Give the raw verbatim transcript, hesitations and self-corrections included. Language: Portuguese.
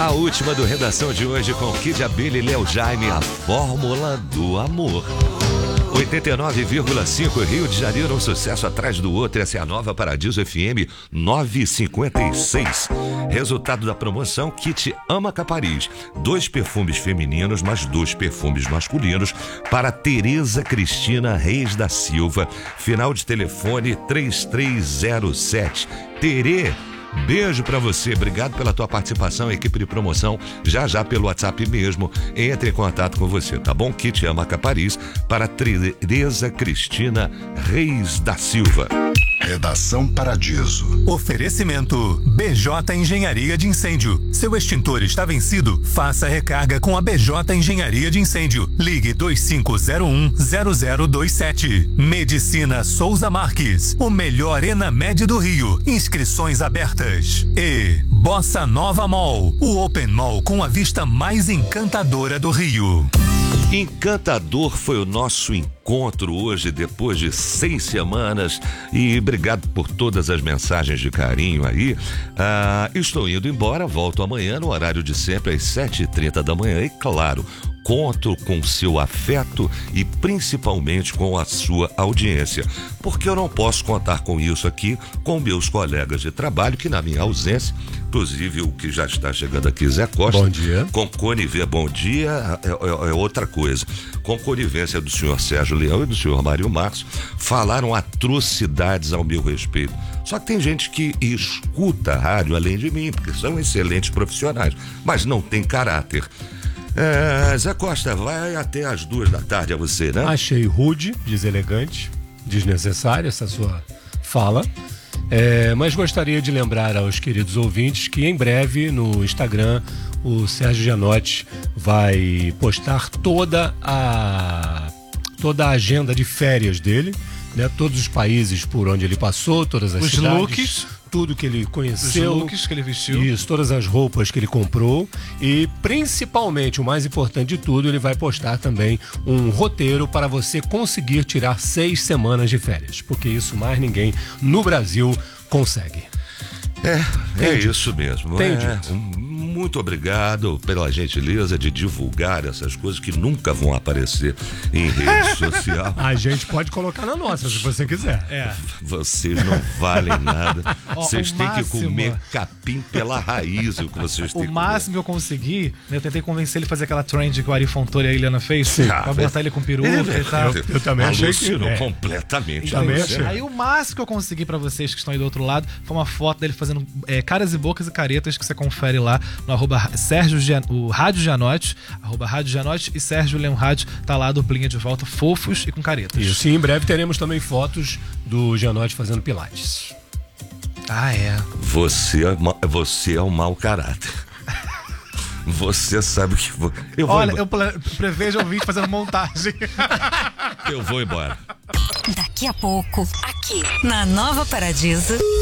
A última do Redação de hoje com Kid Abelha e Léo Jaime, a fórmula do amor. oitenta e nove vírgula cinco Rio de Janeiro, um sucesso atrás do outro. Essa é a nova Paradiso F M novecentos e cinquenta e seis. Resultado da promoção, kit Ama Capariz. Dois perfumes femininos, mais dois perfumes masculinos para Tereza Cristina Reis da Silva. Final de telefone três três zero sete. Terê, beijo pra você, obrigado pela tua participação, equipe de promoção, já já pelo WhatsApp mesmo, entre em contato com você, tá bom? Kit Ama Capariz para Tereza Cristina Reis da Silva. Redação Paradiso. Oferecimento B J Engenharia de Incêndio. Seu extintor está vencido? Faça recarga com a B J Engenharia de Incêndio. Ligue dois cinco zero um zero zero dois sete. Medicina Souza Marques. O melhor Enamed do Rio. Inscrições abertas. E Bossa Nova Mall. O Open Mall com a vista mais encantadora do Rio. Encantador foi o nosso encontro hoje, depois de seis semanas, e obrigado por todas as mensagens de carinho aí. Ah, estou indo embora, volto amanhã no horário de sempre, às sete e trinta da manhã, e claro, conto com seu afeto e principalmente com a sua audiência, porque eu não posso contar com isso aqui com meus colegas de trabalho, que na minha ausência, inclusive o que já está chegando aqui, Zé Costa. Bom dia. Com conivência, bom dia, é, é, é outra coisa. Com conivência do senhor Sérgio Leão e do senhor Mário Março, falaram atrocidades ao meu respeito. Só que tem gente que escuta a rádio além de mim, porque são excelentes profissionais, mas não tem caráter. É, Zé Costa, vai até as duas da tarde a você, né? Achei rude, deselegante, desnecessária essa sua fala. É, mas gostaria de lembrar aos queridos ouvintes que em breve no Instagram o Sérgio Gianotti vai postar toda a toda a agenda de férias dele, né? Todos os países por onde ele passou, todas as os cidades, looks, tudo que ele conheceu, os looks que ele vestiu, isso, todas as roupas que ele comprou e principalmente, o mais importante de tudo, ele vai postar também um roteiro para você conseguir tirar seis semanas de férias, porque isso mais ninguém no Brasil consegue. É, é Entendi. isso mesmo. Entendi. É, muito obrigado pela gentileza de divulgar essas coisas que nunca vão aparecer em rede social. A gente pode colocar na nossa, se você quiser. É. Vocês não valem nada. Ó, vocês o têm máximo- que comer capim pela raiz, o que vocês têm O que máximo que eu consegui, né, eu tentei convencer ele a fazer aquela trend que o Ari Fontoura e a Eliana fez, Sim. pra botar ele com peruca comer. e tal. Eu- eu também achei que- Alucinou é. completamente. Também Luciano. achei. Aí o máximo que eu consegui pra vocês que estão aí do outro lado foi uma foto dele fazendo é, caras e bocas e caretas que você confere lá no arroba Sérgio Gian, o Rádio Gianotti, arroba Rádio Gianotti e Sérgio Leão Rádio, tá lá a duplinha de volta, fofos e com caretas. Isso, e em breve teremos também fotos do Gianotti fazendo pilates. Ah, é. Você é, ma- você é um mau caráter. Você sabe que vou... eu vou Olha, embora. eu ple- prevejo um vídeo fazendo montagem. Eu vou embora. Daqui a pouco, aqui na Nova Paradiso.